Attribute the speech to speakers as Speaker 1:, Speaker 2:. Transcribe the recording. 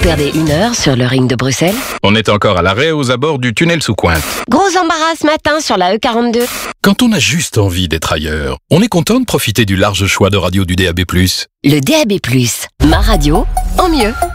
Speaker 1: perdez 1 heure sur le ring de Bruxelles.
Speaker 2: On est encore à l'arrêt aux abords du tunnel sous Cointe.
Speaker 1: Gros embarras ce matin sur la E42.
Speaker 2: Quand on a juste envie d'être ailleurs, on est content de profiter du large choix de radio du DAB+.
Speaker 1: Le DAB+, ma radio en mieux.